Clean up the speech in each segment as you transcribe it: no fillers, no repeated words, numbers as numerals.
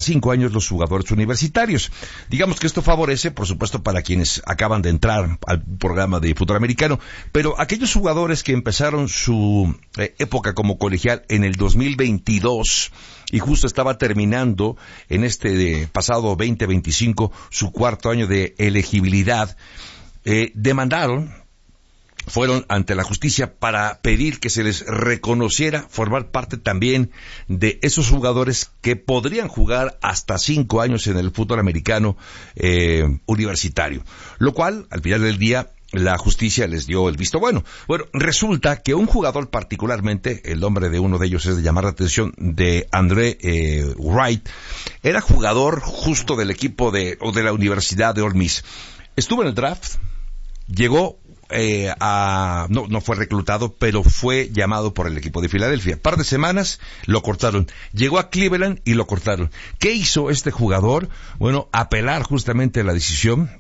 5 años los jugadores universitarios. Digamos que esto favorece, por supuesto, para quienes acaban de entrar al programa de fútbol americano, pero aquellos jugadores que empezaron su época como colegial en el 2022 y justo estaba terminando en este pasado 2025 su cuarto año de elegibilidad, fueron ante la justicia para pedir que se les reconociera formar parte también de esos jugadores que podrían jugar hasta 5 años en el fútbol americano universitario, lo cual al final del día la justicia les dio el visto bueno. Bueno, resulta que un jugador particularmente, el nombre de uno de ellos es de llamar la atención, de Andre Wright, era jugador justo del equipo de la Universidad de Ole Miss. Estuvo en el draft, llegó no fue reclutado, pero fue llamado por el equipo de Filadelfia. Par de semanas lo cortaron. Llegó a Cleveland y lo cortaron. ¿Qué hizo este jugador? Bueno, apelar justamente a la decisión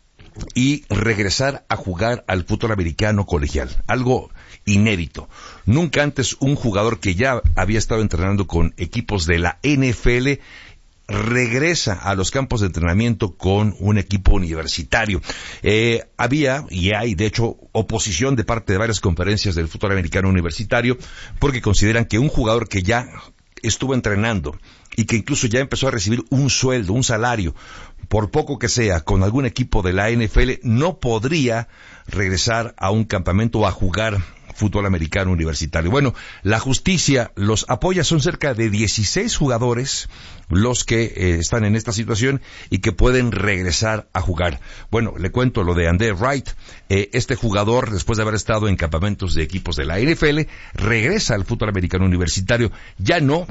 y regresar a jugar al fútbol americano colegial. Algo inédito. Nunca antes un jugador que ya había estado entrenando con equipos de la NFL regresa a los campos de entrenamiento con un equipo universitario. Había y hay, de hecho, oposición de parte de varias conferencias del fútbol americano universitario, porque consideran que un jugador que ya estuvo entrenando y que incluso ya empezó a recibir un sueldo, un salario, por poco que sea, con algún equipo de la NFL, no podría regresar a un campamento o a jugar fútbol americano universitario. Bueno, la justicia los apoya, son cerca de 16 jugadores los que están en esta situación y que pueden regresar a jugar. Bueno, le cuento lo de Andre Wright. Este jugador, después de haber estado en campamentos de equipos de la NFL, regresa al fútbol americano universitario, ya no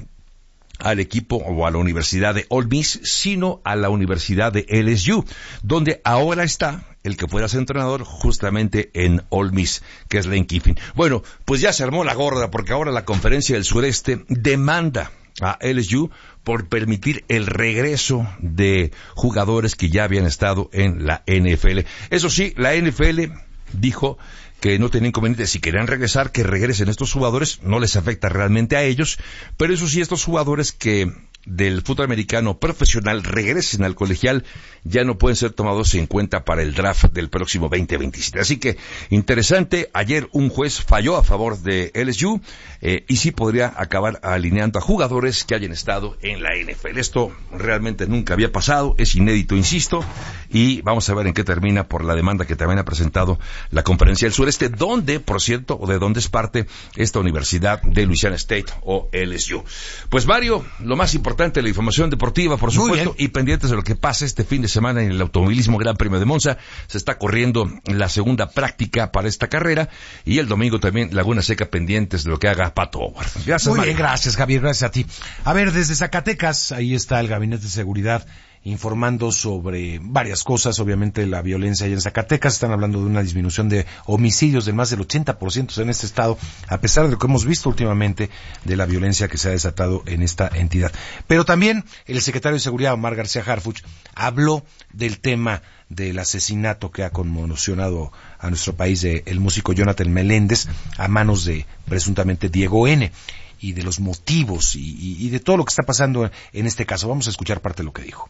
al equipo o a la Universidad de Ole Miss, sino a la Universidad de LSU, donde ahora está el que fuera ser entrenador justamente en Ole Miss, que es Lane Kiffin. Bueno, pues ya se armó la gorda, porque ahora la Conferencia del Sureste demanda a LSU por permitir el regreso de jugadores que ya habían estado en la NFL. Eso sí, la NFL dijo que no tenía inconveniente, si querían regresar, que regresen estos jugadores, no les afecta realmente a ellos, pero eso sí, estos jugadores que del fútbol americano profesional regresen al colegial, ya no pueden ser tomados en cuenta para el draft del próximo 2027. Así que, interesante, ayer un juez falló a favor de LSU, y sí podría acabar alineando a jugadores que hayan estado en la NFL. Esto realmente nunca había pasado, es inédito, insisto, y vamos a ver en qué termina por la demanda que también ha presentado la Conferencia del Sureste, donde, por cierto, o de donde es parte esta Universidad de Louisiana State o LSU. Pues Mario, lo más importante, la información deportiva, por supuesto, y pendientes de lo que pasa este fin de semana en el automovilismo Gran Premio de Monza. Se está corriendo la segunda práctica para esta carrera, y el domingo también Laguna Seca, pendientes de lo que haga Pato Howard. Gracias, Muy Mario. bien, gracias, Javier, gracias a ti. A ver, desde Zacatecas, ahí está el Gabinete de Seguridad informando sobre varias cosas, obviamente la violencia allá en Zacatecas. Están hablando de una disminución de homicidios del más del 80% en este estado, a pesar de lo que hemos visto últimamente de la violencia que se ha desatado en esta entidad. Pero también el secretario de Seguridad, Omar García Harfuch, habló del tema del asesinato que ha conmocionado a nuestro país del músico Jonathan Meléndez a manos de presuntamente Diego N., y de los motivos y de todo lo que está pasando en este caso. Vamos a escuchar parte de lo que dijo.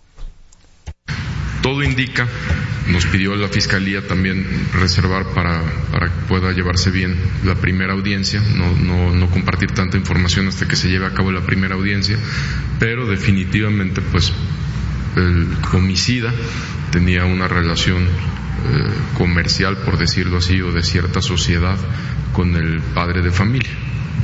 Todo indica, nos pidió la Fiscalía también reservar para que pueda llevarse bien la primera audiencia, no compartir tanta información hasta que se lleve a cabo la primera audiencia, pero definitivamente pues el homicida tenía una relación comercial, por decirlo así, o de cierta sociedad con el padre de familia.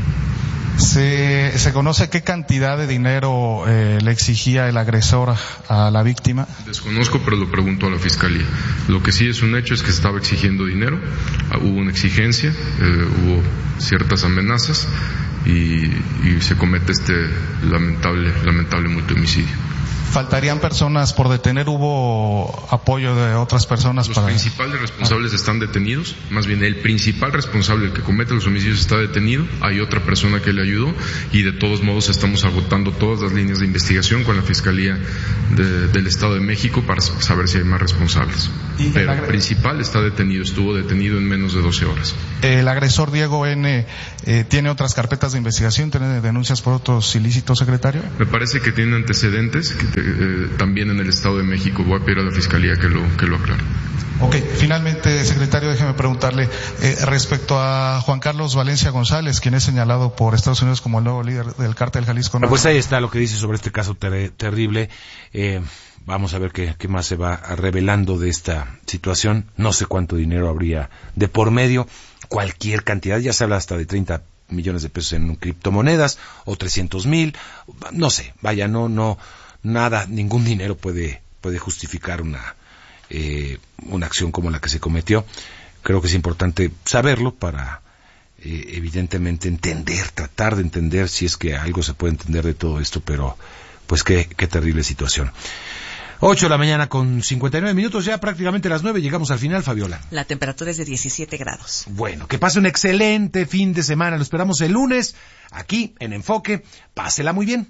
¿Se conoce qué cantidad de dinero le exigía el agresor a la víctima? Desconozco, pero lo pregunto a la Fiscalía. Lo que sí es un hecho es que estaba exigiendo dinero, hubo una exigencia, hubo ciertas amenazas y se comete este lamentable multihomicidio. ¿Faltarían personas por detener? ¿Hubo apoyo de otras personas? Los principales responsables están detenidos, más bien el principal responsable, el que comete los homicidios, está detenido. Hay otra persona que le ayudó y de todos modos estamos agotando todas las líneas de investigación con la Fiscalía del Estado de México para saber si hay más responsables. Pero el principal estuvo detenido en menos de 12 horas. El agresor Diego N. ¿Tiene otras carpetas de investigación? ¿Tiene denuncias por otros ilícitos, secretario? Me parece que tiene antecedentes también en el Estado de México. Voy a pedir a la Fiscalía que lo aclare. Ok, finalmente, secretario, déjeme preguntarle respecto a Juan Carlos Valencia González, quien es señalado por Estados Unidos como el nuevo líder del Cártel Jalisco. Pues ahí está lo que dice sobre este caso terrible. Vamos a ver qué más se va revelando de esta situación. No sé cuánto dinero habría de por medio. Cualquier cantidad, ya se habla hasta de 30 millones de pesos en criptomonedas o 300,000. No sé, vaya, nada, ningún dinero puede justificar una acción como la que se cometió. Creo que es importante saberlo para evidentemente tratar de entender si es que algo se puede entender de todo esto, pero pues qué terrible situación. 8 de la mañana con 59 minutos, ya prácticamente las 9, llegamos al final, Fabiola. La temperatura es de 17 grados. Bueno, que pase un excelente fin de semana, lo esperamos el lunes, aquí en Enfoque, pásela muy bien.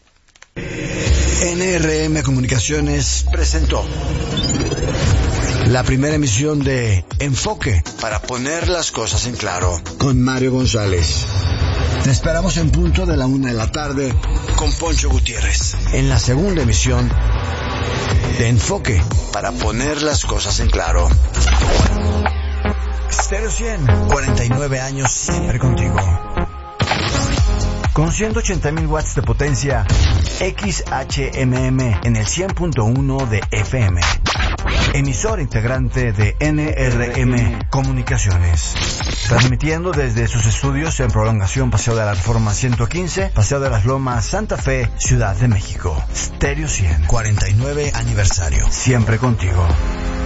NRM Comunicaciones presentó la primera emisión de Enfoque, para poner las cosas en claro, con Mario González. Te esperamos en punto de la 1:00 p.m. con Poncho Gutiérrez, en la segunda emisión de Enfoque, para poner las cosas en claro. Stereo 100, 49 años siempre contigo. Con 180,000 watts de potencia, XHMM en el 100.1 de FM. Emisor integrante de NRM Comunicaciones. Transmitiendo desde sus estudios en Prolongación Paseo de la Reforma 115, Paseo de las Lomas, Santa Fe, Ciudad de México. Stereo 100, 49 aniversario. Siempre contigo.